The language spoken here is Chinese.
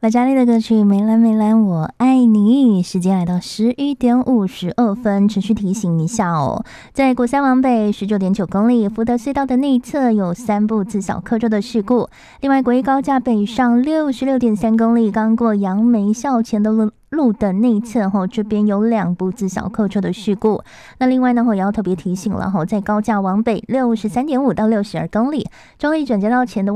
白嘉莉的歌曲《梅兰梅兰我爱你》，时间来到11点52分，持续提醒一下哦，在国三往北19.9公里福德隧道的内侧有3部自小客车的事故，另外国一高架北上66.3公里，刚过杨梅校前的路的内侧这边有2部自小客车的事故。那另外呢也要特别提醒了在高架往北63.5到62公里中立转接道前的